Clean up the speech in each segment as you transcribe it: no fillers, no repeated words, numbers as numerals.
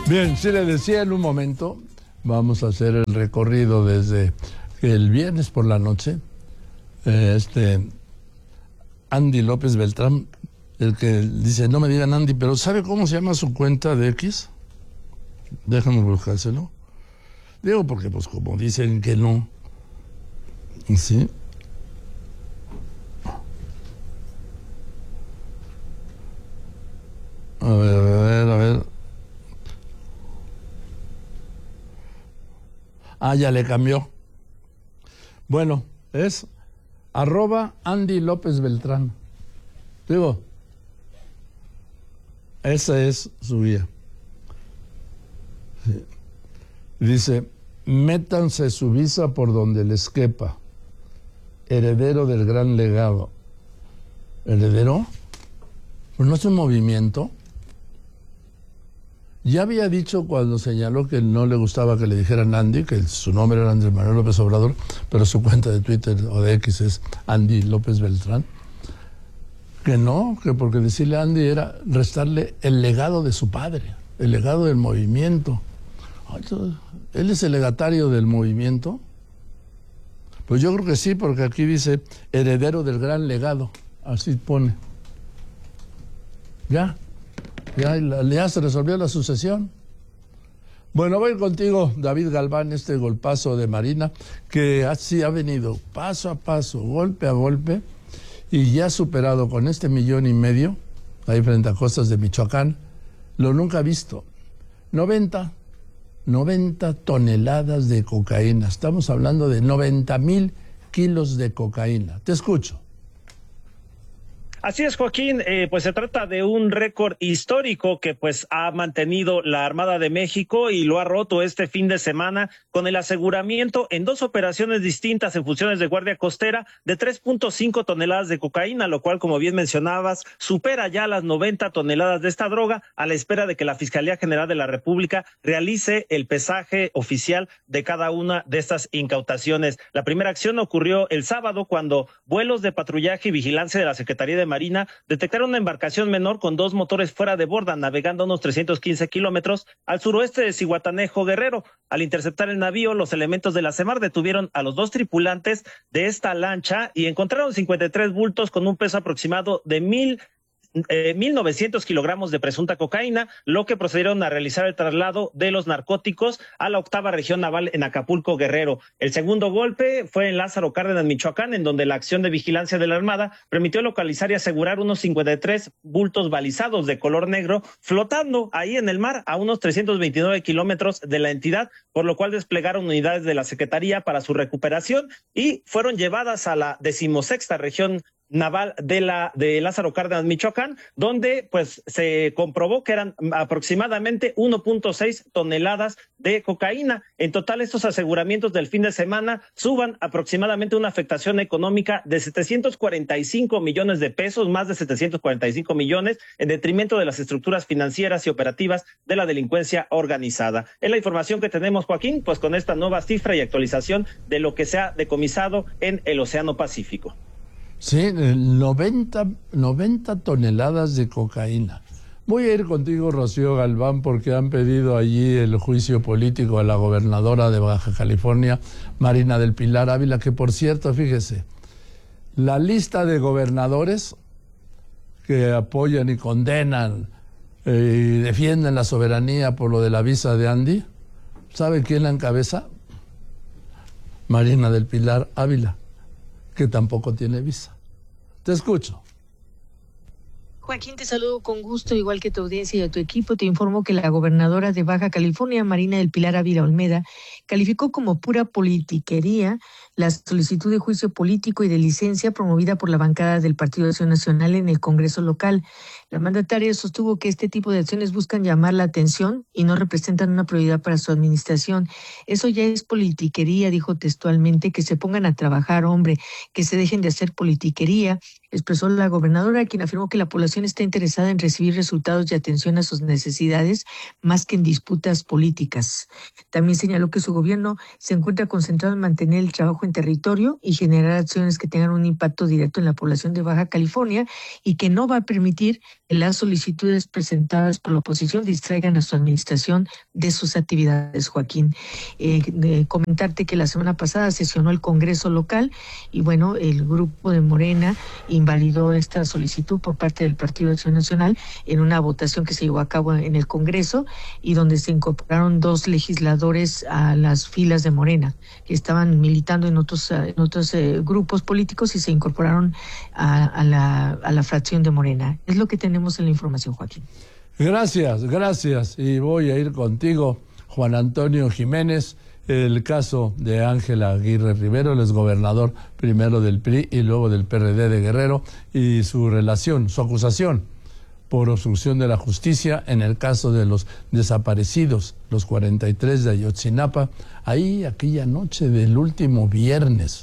Bien, sí le decía en un momento, vamos a hacer el recorrido desde el viernes por la noche. Andy López Beltrán, el que dice, no me digan Andy, pero ¿sabe cómo se llama su cuenta de X? Déjame buscárselo. Digo porque, pues, como dicen que no. ¿Sí? A ver. Ah, ya le cambió. Bueno, es @Andy López Beltrán. Digo, esa es su guía. Sí. Dice, métanse su visa por donde les quepa. Heredero del gran legado. ¿Heredero? Pues no es un movimiento. Ya había dicho cuando señaló que no le gustaba que le dijeran Andy, que su nombre era Andrés Manuel López Obrador, pero su cuenta de Twitter o de X es Andy López Beltrán. Que no, que porque decirle Andy era restarle el legado de su padre, el legado del movimiento. ¿Él es el legatario del movimiento? Pues yo creo que sí, porque aquí dice heredero del gran legado, así pone. Ya se resolvió la sucesión. Bueno, voy contigo, David Galván, este golpazo de Marina, que así ha venido paso a paso, golpe a golpe, y ya ha superado con este 1.5 millones, ahí frente a costas de Michoacán, lo nunca visto. 90 toneladas de cocaína. Estamos hablando de 90,000 kilos de cocaína. Te escucho. Así es, Joaquín, pues se trata de un récord histórico que pues ha mantenido la Armada de México y lo ha roto este fin de semana con el aseguramiento en 2 operaciones distintas en funciones de Guardia Costera de 3.5 toneladas de cocaína, lo cual, como bien mencionabas, supera ya las 90 toneladas de esta droga a la espera de que la Fiscalía General de la República realice el pesaje oficial de cada una de estas incautaciones. La primera acción ocurrió el sábado cuando vuelos de patrullaje y vigilancia de la Secretaría de Marina detectaron una embarcación menor con 2 motores fuera de borda, navegando unos 315 kilómetros al suroeste de Zihuatanejo, Guerrero. Al interceptar el navío, los elementos de la SEMAR detuvieron a los 2 tripulantes de esta lancha y encontraron 53 bultos con un peso aproximado de 1.900 kilogramos de presunta cocaína, lo que procedieron a realizar el traslado de los narcóticos a la 8ª Región Naval en Acapulco, Guerrero. El segundo golpe fue en Lázaro Cárdenas, Michoacán, en donde la acción de vigilancia de la Armada permitió localizar y asegurar unos 53 bultos balizados de color negro flotando ahí en el mar a unos 329 kilómetros de la entidad, por lo cual desplegaron unidades de la Secretaría para su recuperación y fueron llevadas a la 16ª Región Naval de Lázaro Cárdenas, Michoacán, donde pues se comprobó que eran aproximadamente 1.6 toneladas de cocaína. En total, estos aseguramientos del fin de semana suban aproximadamente una afectación económica de 745 millones de pesos, más de 745 millones, en detrimento de las estructuras financieras y operativas de la delincuencia organizada. Es la información que tenemos, Joaquín, pues con esta nueva cifra y actualización de lo que se ha decomisado en el Océano Pacífico. Sí, 90 toneladas de cocaína. Voy a ir contigo, Rocío Galván, porque han pedido allí el juicio político a la gobernadora de Baja California, Marina del Pilar Ávila, que por cierto, fíjese, la lista de gobernadores que apoyan y condenan y defienden la soberanía por lo de la visa de Andy, ¿sabe quién la encabeza? Marina del Pilar Ávila, que tampoco tiene visa. Te escucho. Joaquín, te saludo con gusto, igual que tu audiencia y a tu equipo. Te informo que la gobernadora de Baja California, Marina del Pilar Ávila Olmeda, calificó como pura politiquería la solicitud de juicio político y de licencia promovida por la bancada del Partido de Acción Nacional en el Congreso local. La mandataria sostuvo que este tipo de acciones buscan llamar la atención y no representan una prioridad para su administración. Eso ya es politiquería, dijo textualmente, que se pongan a trabajar, hombre, que se dejen de hacer politiquería, expresó la gobernadora, quien afirmó que la población está interesada en recibir resultados y atención a sus necesidades más que en disputas políticas. También señaló que su gobierno se encuentra concentrado en mantener el trabajo en territorio y generar acciones que tengan un impacto directo en la población de Baja California y que no va a permitir las solicitudes presentadas por la oposición distraigan a su administración de sus actividades, Joaquín. Comentarte que la semana pasada sesionó el Congreso local y bueno, el grupo de Morena invalidó esta solicitud por parte del Partido Acción Nacional en una votación que se llevó a cabo en el Congreso y donde se incorporaron 2 legisladores a las filas de Morena, que estaban militando en otros grupos políticos y se incorporaron a la fracción de Morena. Es lo que tenemos en la información, Joaquín. Gracias. Y voy a ir contigo, Juan Antonio Jiménez, el caso de Ángela Aguirre Rivero, el exgobernador primero del PRI y luego del PRD de Guerrero, y su acusación por obstrucción de la justicia en el caso de los desaparecidos, los 43 de Ayotzinapa, ahí aquella noche del último viernes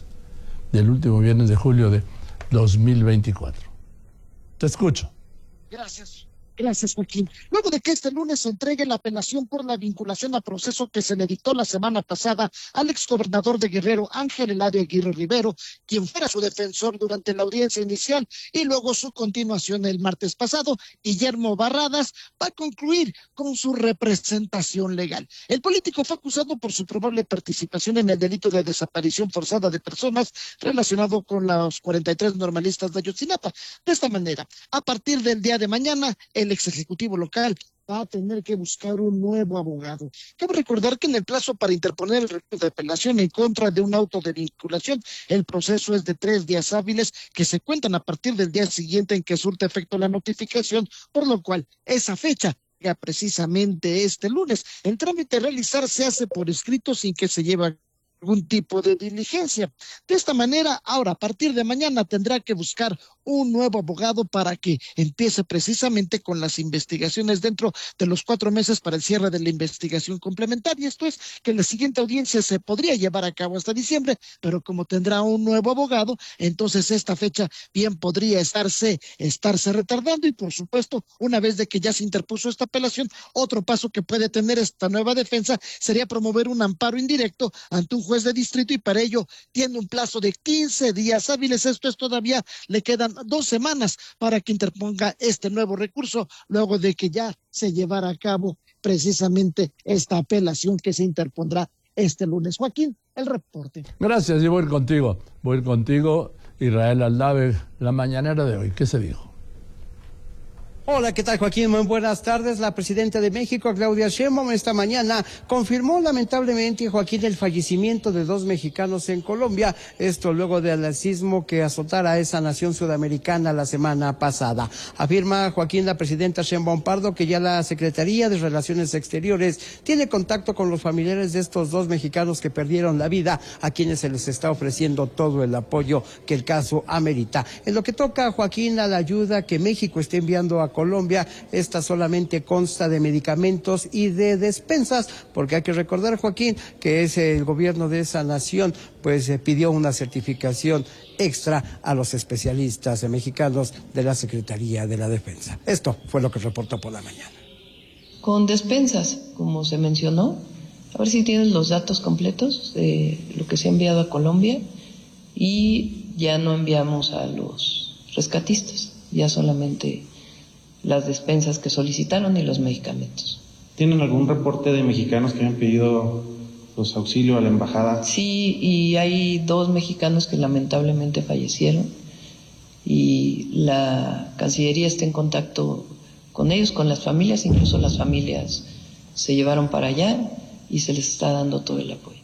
de julio de 2024. Te escucho. Gracias, Joaquín. Luego de que este lunes se entregue la apelación por la vinculación a proceso que se le dictó la semana pasada al exgobernador de Guerrero, Ángel Eladio Aguirre Rivero, quien fuera su defensor durante la audiencia inicial y luego su continuación el martes pasado, Guillermo Barradas va a concluir con su representación legal. El político fue acusado por su probable participación en el delito de desaparición forzada de personas relacionado con los 43 normalistas de Ayotzinapa. De esta manera, a partir del día de mañana, el ex ejecutivo local va a tener que buscar un nuevo abogado. Cabe recordar que en el plazo para interponer el recurso de apelación en contra de un auto de vinculación, el proceso es de 3 días hábiles que se cuentan a partir del día siguiente en que surte efecto la notificación, por lo cual esa fecha ya precisamente este lunes. El trámite a realizar se hace por escrito sin que se lleve algún tipo de diligencia. De esta manera, ahora a partir de mañana tendrá que buscar un nuevo abogado para que empiece precisamente con las investigaciones dentro de los 4 meses para el cierre de la investigación complementaria. Esto es que la siguiente audiencia se podría llevar a cabo hasta diciembre, pero como tendrá un nuevo abogado, entonces esta fecha bien podría estarse retardando y por supuesto, una vez de que ya se interpuso esta apelación, otro paso que puede tener esta nueva defensa sería promover un amparo indirecto ante un juez de distrito y para ello tiene un plazo de 15 días hábiles. Esto es, todavía le quedan 2 semanas para que interponga este nuevo recurso luego de que ya se llevara a cabo precisamente esta apelación que se interpondrá este lunes. Joaquín, el reporte. Gracias, y voy a ir contigo, Israel Aldave, la mañanera de hoy. ¿Qué se dijo? Hola, ¿qué tal, Joaquín? Muy buenas tardes. La presidenta de México, Claudia Sheinbaum, esta mañana confirmó lamentablemente, Joaquín, el fallecimiento de 2 mexicanos en Colombia. Esto luego del sismo que azotara a esa nación sudamericana la semana pasada. Afirma, Joaquín, la presidenta Sheinbaum Pardo, que ya la Secretaría de Relaciones Exteriores tiene contacto con los familiares de estos 2 mexicanos que perdieron la vida, a quienes se les está ofreciendo todo el apoyo que el caso amerita. En lo que toca, Joaquín, a la ayuda que México está enviando a Colombia, esta solamente consta de medicamentos y de despensas, porque hay que recordar, Joaquín, que es el gobierno de esa nación, pues pidió una certificación extra a los especialistas mexicanos de la Secretaría de la Defensa. Esto fue lo que reportó por la mañana. Con despensas, como se mencionó, a ver si tienen los datos completos de lo que se ha enviado a Colombia, y ya no enviamos a los rescatistas, ya solamente las despensas que solicitaron y los medicamentos. ¿Tienen algún reporte de mexicanos que hayan pedido pues, auxilio a la embajada? Sí, y hay 2 mexicanos que lamentablemente fallecieron y la Cancillería está en contacto con ellos, con las familias, incluso las familias se llevaron para allá y se les está dando todo el apoyo.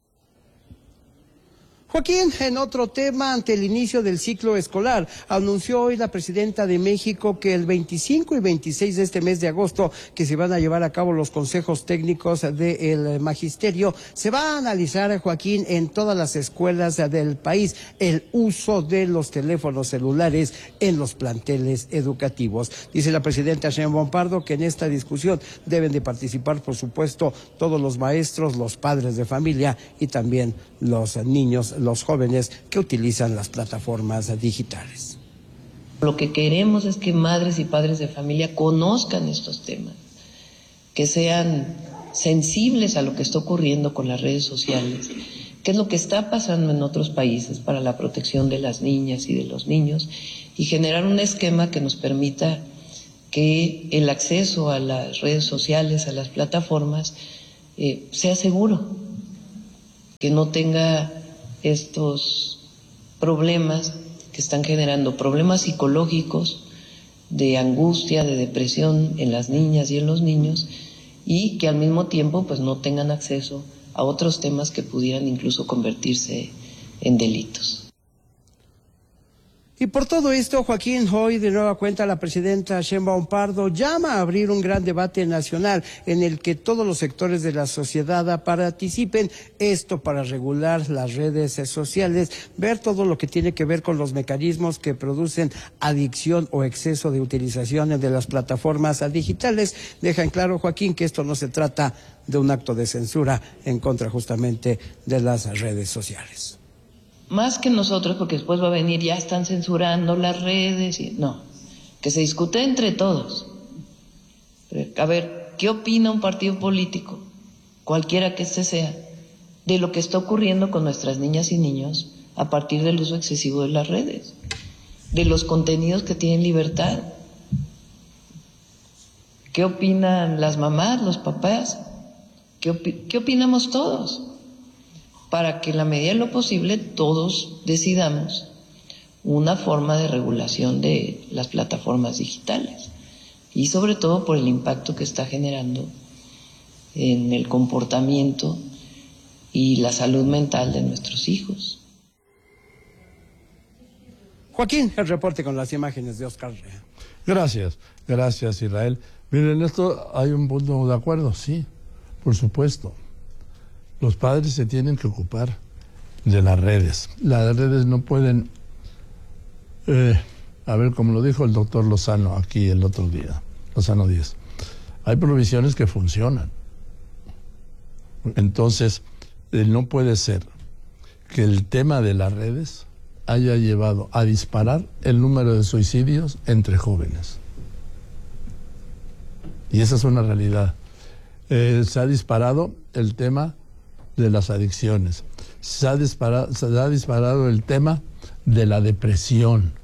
Joaquín, en otro tema, ante el inicio del ciclo escolar, anunció hoy la presidenta de México que el 25 y 26 de este mes de agosto, que se van a llevar a cabo los consejos técnicos del magisterio, se va a analizar, Joaquín, en todas las escuelas del país, el uso de los teléfonos celulares en los planteles educativos. Dice la presidenta Sheinbaum Pardo que en esta discusión deben de participar, por supuesto, todos los maestros, los padres de familia y también los niños, los jóvenes que utilizan las plataformas digitales. Lo que queremos es que madres y padres de familia conozcan estos temas, que sean sensibles a lo que está ocurriendo con las redes sociales, qué es lo que está pasando en otros países para la protección de las niñas y de los niños, y generar un esquema que nos permita que el acceso a las redes sociales, a las plataformas, sea seguro, que no tenga estos problemas que están generando problemas psicológicos, de angustia, de depresión en las niñas y en los niños, y que al mismo tiempo pues no tengan acceso a otros temas que pudieran incluso convertirse en delitos. Y por todo esto, Joaquín, hoy de nueva cuenta la presidenta Sheinbaum Pardo llama a abrir un gran debate nacional en el que todos los sectores de la sociedad participen, esto para regular las redes sociales, ver todo lo que tiene que ver con los mecanismos que producen adicción o exceso de utilización de las plataformas digitales. Deja en claro, Joaquín, que esto no se trata de un acto de censura en contra justamente de las redes sociales. Más que nosotros, porque después va a venir, ya están censurando las redes, no, que se discute entre todos. A ver, ¿qué opina un partido político, cualquiera que este sea, de lo que está ocurriendo con nuestras niñas y niños a partir del uso excesivo de las redes, de los contenidos que tienen libertad? ¿Qué opinan las mamás, los papás? ¿Qué opinamos todos? Para que en la medida de lo posible todos decidamos una forma de regulación de las plataformas digitales y sobre todo por el impacto que está generando en el comportamiento y la salud mental de nuestros hijos. Joaquín, el reporte con las imágenes de Oscar Rea. Gracias Israel. Miren, esto hay un punto de acuerdo, sí, por supuesto. Los padres se tienen que ocupar de las redes. Las redes no pueden, a ver, como lo dijo el doctor Lozano aquí el otro día, Lozano Díaz, hay provisiones que funcionan. Entonces, no puede ser que el tema de las redes haya llevado a disparar el número de suicidios entre jóvenes. Y esa es una realidad. Se ha disparado el tema de las adicciones. Se ha disparado el tema de la depresión,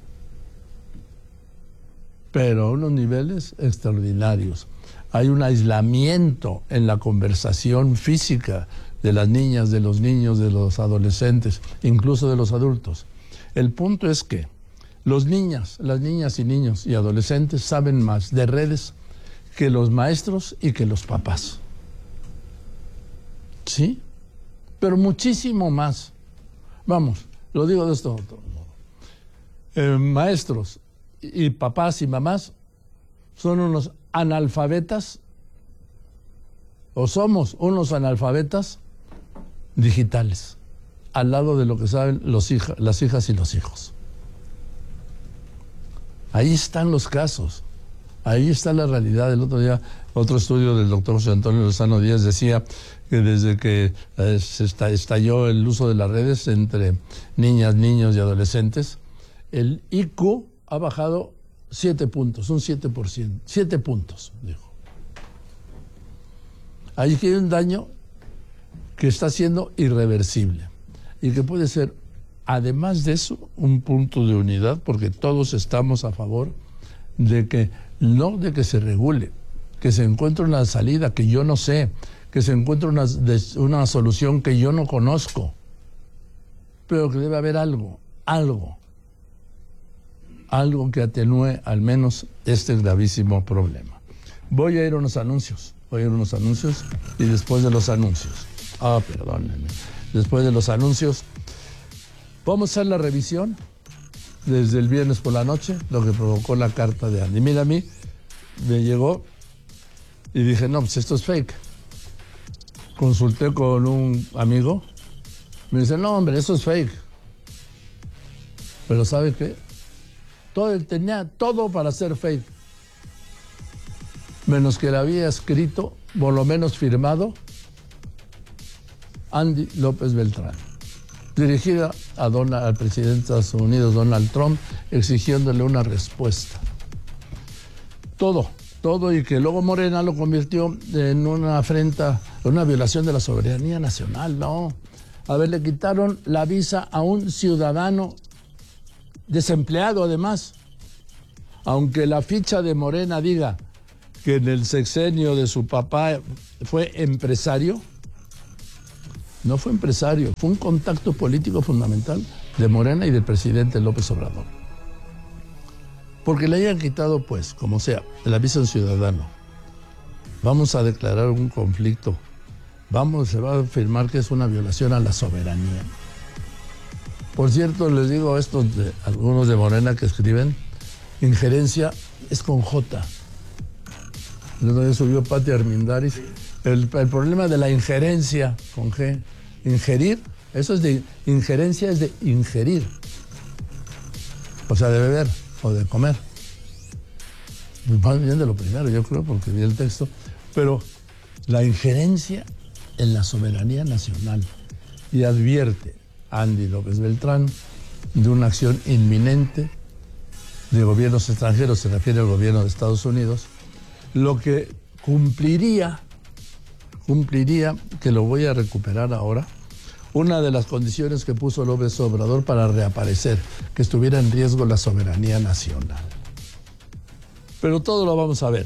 pero a unos niveles extraordinarios. Hay un aislamiento en la conversación física de las niñas, de los niños, de los adolescentes, incluso de los adultos. El punto es que las niñas y niños y adolescentes saben más de redes que los maestros y que los papás. ¿Sí? Pero muchísimo más. Vamos, lo digo de esto modo. Maestros y papás y mamás son unos analfabetas, o somos unos analfabetas digitales, al lado de lo que saben las hijas y los hijos. Ahí están los casos, ahí está la realidad. El otro día, otro estudio del doctor José Antonio Lozano Díaz decía que desde que se estalló el uso de las redes entre niñas, niños y adolescentes, el IQ ha bajado 7 puntos, un 7%, 7 puntos, dijo. Ahí hay un daño que está siendo irreversible y que puede ser, además de eso, un punto de unidad, porque todos estamos a favor de que, no de que se regule, que se encuentre una salida que yo no sé, que se encuentre una solución que yo no conozco, pero que debe haber algo que atenúe al menos este gravísimo problema. Voy a ir a unos anuncios y después de los anuncios, después de los anuncios, vamos a hacer la revisión desde el viernes por la noche, lo que provocó la carta de Andy. Mira, a mí me llegó y dije, no, pues esto es fake. Consulté con un amigo, me dice, no, hombre, eso es fake. Pero ¿sabe qué? Tenía todo para ser fake, menos que le había escrito, por lo menos firmado, Andy López Beltrán, dirigida al presidente de Estados Unidos, Donald Trump, exigiéndole una respuesta. Todo, y que luego Morena lo convirtió en una afrenta, en una violación de la soberanía nacional. No, a ver, le quitaron la visa a un ciudadano desempleado, además, aunque la ficha de Morena diga que en el sexenio de su papá fue empresario, no fue empresario, fue un contacto político fundamental de Morena y del presidente López Obrador. Porque le hayan quitado, pues, como sea, el aviso ciudadano. Vamos a declarar un conflicto. Se va a afirmar que es una violación a la soberanía. Por cierto, les digo a estos algunos de Morena que escriben, injerencia es con J. Luego subió Pati Armendáriz. El problema de la injerencia con G, ingerir, eso es de injerencia, es de ingerir. O sea, de beber o de comer. Más bien de lo primero, yo creo, porque vi el texto. Pero la injerencia en la soberanía nacional. Y advierte Andy López Beltrán de una acción inminente de gobiernos extranjeros, se refiere al gobierno de Estados Unidos, lo que cumpliría, que lo voy a recuperar ahora, una de las condiciones que puso López Obrador para reaparecer, que estuviera en riesgo la soberanía nacional. Pero todo lo vamos a ver.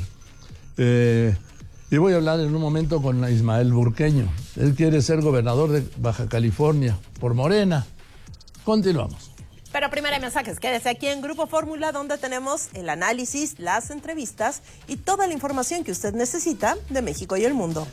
Y voy a hablar en un momento con Ismael Burqueño. Él quiere ser gobernador de Baja California por Morena. Continuamos. Pero primero hay mensajes. Quédese aquí en Grupo Fórmula, donde tenemos el análisis, las entrevistas y toda la información que usted necesita de México y el mundo.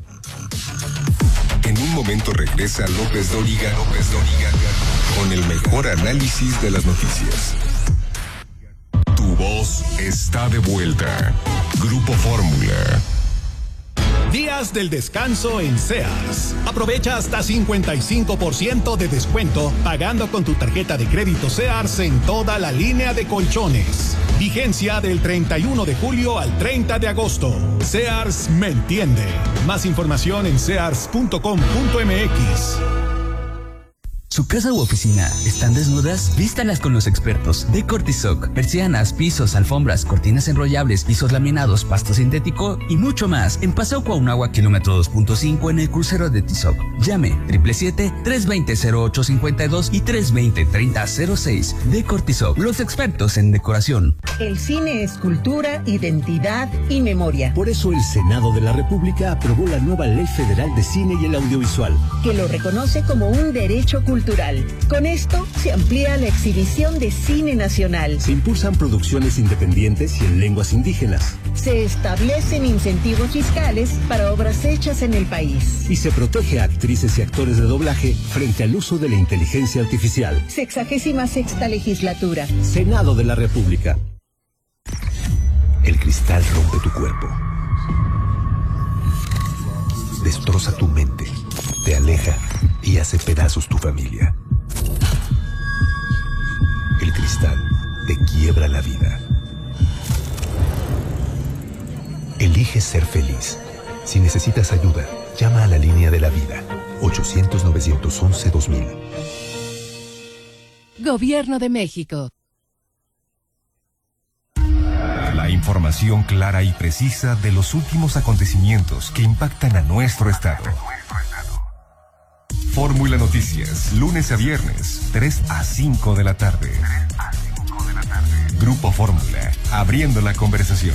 En un momento regresa López Dóriga con el mejor análisis de las noticias. Tu voz está de vuelta. Grupo Fórmula. Días del descanso en Sears. Aprovecha hasta 55% de descuento pagando con tu tarjeta de crédito Sears en toda la línea de colchones. Vigencia del 31 de julio al 30 de agosto. Sears me entiende. Más información en sears.com.mx. ¿Su casa u oficina están desnudas? Vístalas con los expertos de Cortisoc. Persianas, pisos, alfombras, cortinas enrollables, pisos laminados, pasto sintético y mucho más. En Paseo Cuauhnáhuac, kilómetro 2.5 en el crucero de Tizoc. Llame 777-320-0852 y 320-3006 de Cortisoc. Los expertos en decoración. El cine es cultura, identidad y memoria. Por eso el Senado de la República aprobó la nueva Ley Federal de Cine y el Audiovisual, que lo reconoce como un derecho cultural. Con esto se amplía la exhibición de cine nacional. Se impulsan producciones independientes y en lenguas indígenas. Se establecen incentivos fiscales para obras hechas en el país. Y se protege a actrices y actores de doblaje frente al uso de la inteligencia artificial. 66ª legislatura. Senado de la República. El cristal rompe tu cuerpo. Destroza tu mente. Te aleja y hace pedazos tu familia. El cristal te quiebra la vida. Elige ser feliz. Si necesitas ayuda, llama a la línea de la vida. 800-911-2000. Gobierno de México. La información clara y precisa de los últimos acontecimientos que impactan a nuestro estado. Fórmula Noticias, lunes a viernes, 3 a 5 de la tarde. Grupo Fórmula, abriendo la conversación.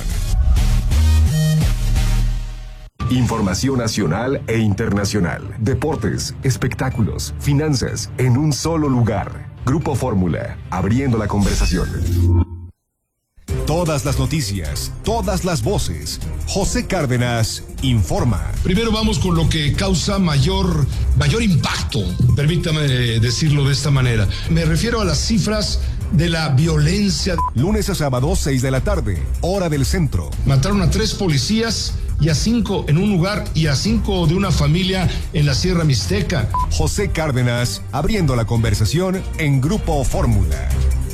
Información nacional e internacional, deportes, espectáculos, finanzas, en un solo lugar. Grupo Fórmula, abriendo la conversación. Todas las noticias, todas las voces. José Cárdenas informa. Primero vamos con lo que causa mayor impacto, permítame decirlo de esta manera. Me refiero a las cifras de la violencia. Lunes a sábado, 6 de la tarde, hora del centro. Mataron a 3 policías y a 5 en un lugar y a 5 de una familia en la Sierra Mixteca. José Cárdenas, abriendo la conversación en Grupo Fórmula.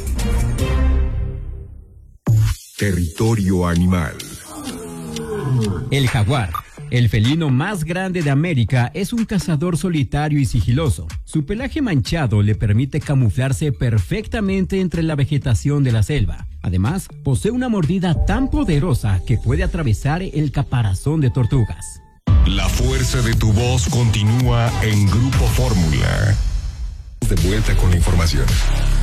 Territorio animal. El jaguar, el felino más grande de América, es un cazador solitario y sigiloso. Su pelaje manchado le permite camuflarse perfectamente entre la vegetación de la selva. Además, posee una mordida tan poderosa que puede atravesar el caparazón de tortugas. La fuerza de tu voz continúa en Grupo Fórmula. De vuelta con la información.